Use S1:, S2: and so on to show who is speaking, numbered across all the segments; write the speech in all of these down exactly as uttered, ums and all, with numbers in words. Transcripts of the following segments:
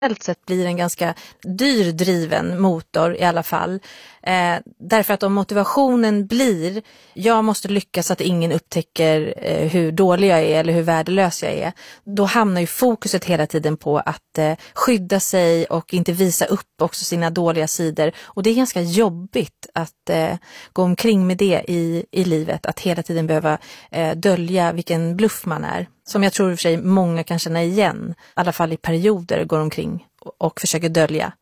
S1: sett blir en ganska dyr driven motor i alla fall. Eh, därför att om motivationen blir, jag måste lyckas så att ingen upptäcker eh, hur dålig jag är eller hur värdelös jag är, då hamnar ju fokuset hela tiden på att eh, skydda sig och inte visa upp också sina dåliga sidor. Och det är ganska jobbigt att eh, gå omkring med det i, i livet, att hela tiden behöva eh, dölja vilken bluff man är. Som jag tror i och för sig många kan känna igen, i alla fall i perioder går omkring och, och försöker dölja.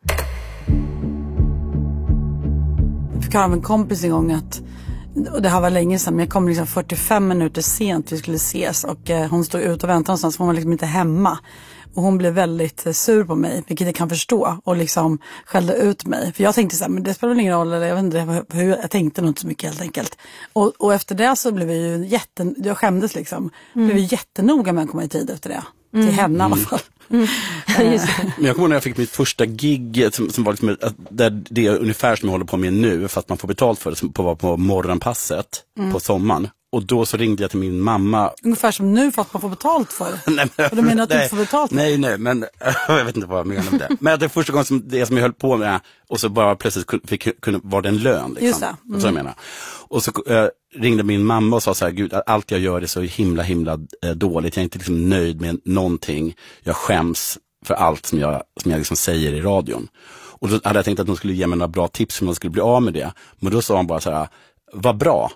S2: Jag fick av en kompis en gång att, och det här var länge sedan, men jag kom liksom fyrtiofem minuter sent, vi skulle ses och eh, hon stod ute och väntade någonstans, hon var liksom inte hemma. Och hon blev väldigt eh, sur på mig, vilket jag kan förstå, och liksom skällde ut mig. För jag tänkte så här, men det spelar väl ingen roll, eller jag vet inte hur, jag tänkte nog inte så mycket helt enkelt. Och, och efter det så blev vi ju jätte, jag skämdes liksom, mm. blev vi jättenoga med att komma i tid efter det. Mm. Till henne i alla fall.
S3: Mm. Men jag kommer ihåg när jag fick mitt första gig som, som var liksom, där det är ungefär som jag håller på med nu, för att man får betalt för det, på, på morgonpasset mm. på sommaren. Och då så ringde jag till min mamma.
S2: Ungefär som nu, för att man får betalt för det. Nej, men, och du menar att nej, du får betalt för det?
S3: Nej, nej, men jag vet inte vad jag menar med det. Men det är första gången som det som jag höll på med, och så bara plötsligt fick, kunde, var det en lön. Liksom.
S2: Just det. Mm.
S3: Så jag menar. Och så äh, ringde min mamma och sa så här, gud, allt jag gör är så himla, himla äh, dåligt. Jag är inte liksom nöjd med någonting. Jag skäms för allt som jag, som jag liksom säger i radion. Och då hade jag tänkt att de skulle ge mig några bra tips hur man skulle bli av med det. Men då sa hon bara så här, vad bra.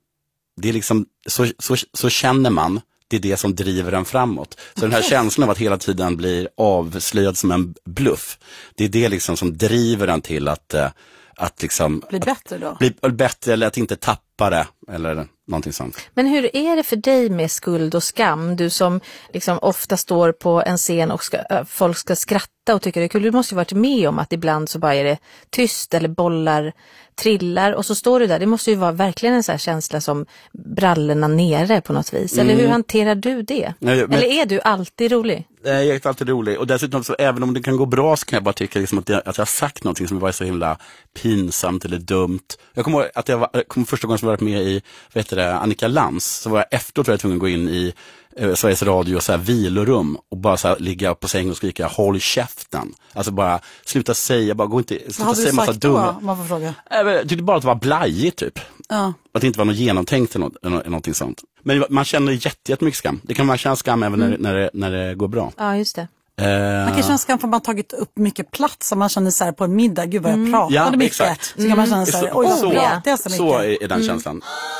S3: Det är liksom, så, så, så känner man, det är det som driver en framåt. Så den här känslan av att hela tiden bli avslöjad som en bluff, det är det liksom som driver en till att, att liksom...
S2: Bli bättre då?
S3: Bli bättre, eller att inte tappa det, eller någonting sånt.
S1: Men hur är det för dig med skuld och skam? Du som liksom ofta står på en scen och ska, folk ska skratta och tycker det är kul. Du måste ju varit med om att ibland så bara är det tyst eller bollar trillar och så står du där. Det måste ju vara verkligen en sån här känsla som brallorna nere på något vis. Eller hur mm. hanterar du det? Nej, men, eller är du alltid rolig?
S3: Nej, jag är alltid rolig. Och dessutom så även om det kan gå bra så kan jag bara tycka liksom att, jag, att jag har sagt någonting som var så himla pinsamt eller dumt. Jag kommer ihåg att jag var, kom första gången som jag varit med i, vet du det, Annika Lantz, så var jag efteråt var jag tvungen att gå in i eh, Sveriges Radio och så här vilorum och bara så här, ligga på sängen och skrika håll käften. Alltså bara sluta säga, bara gå inte, sluta säga massa dumma.
S2: Man får fråga.
S3: Jag tyckte bara att det var blajigt typ.
S2: Ja.
S3: Att det inte var något genomtänkt eller något, eller någonting sånt. Men man känner jätte, jättemycket skam. Det kan man känna skam även mm. när, när, det, när det går bra.
S1: Ja, just det.
S2: Uh, man kan känna skam för att man har tagit upp mycket plats. Om man känner så här på en middag, gud vad jag pratade
S3: ja,
S2: mycket.
S3: Exakt.
S2: Så kan man känna så här, oj vad
S3: så,
S2: bra, det är så mycket.
S3: Så är den känslan.